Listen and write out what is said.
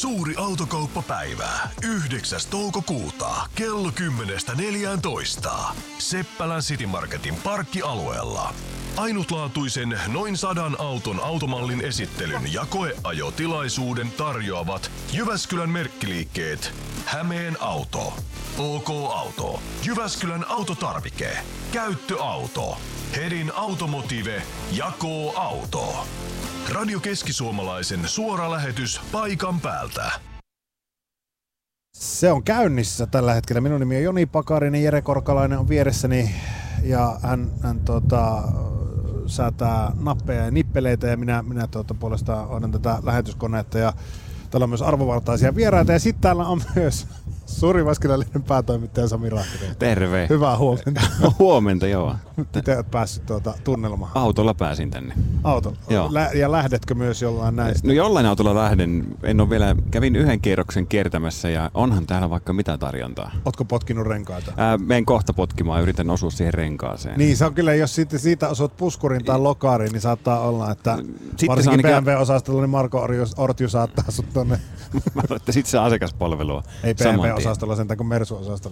Suuri autokauppapäivä. 9. toukokuuta kello 10.14. Seppälän City Marketin parkkialueella. Ainutlaatuisen noin 100 auton automallin esittelyn ja koeajotilaisuuden tarjoavat Jyväskylän merkkiliikkeet Hämeen Auto, OK Auto, Jyväskylän Autotarvike, Käyttöauto, Hedin Automotive ja K-Auto. Radio Keski-Suomalaisen suora lähetys paikan päältä. Se on käynnissä tällä hetkellä. Minun nimi on Joni Pakarinen, Jere Korkalainen on vieressäni ja hän säätää nappeja ja nippeleitä ja minä puolestaan hoidan tätä lähetyskoneetta ja täällä on myös arvovaltaisia vieraita ja sitten täällä on myös Suurivaskilainen päätoimittaja Sami Rahtinen. Terve. Hyvää huomenta. Huomenta, joo. Miten olet päässyt tunnelmaan? Autolla pääsin tänne. Autolla? Joo. Ja lähdetkö myös jollain näistä? No jollain autolla lähden. En ole vielä, kävin yhden kierroksen kiertämässä ja onhan täällä vaikka mitä tarjontaa. Ootko potkinut renkaita? Menen kohta potkimaan, yritän osua siihen renkaaseen. Niin, se on kyllä, jos siitä osut puskurin tai lokariin, niin saattaa olla, että sitten varsinkin BMW-osastolla, niin Marko Ortju saattaa sut tonne. Mä luulen, että sit saa asiakaspalvelua. Ei BMW-osastolla sentään kuin Mersu-osastolla.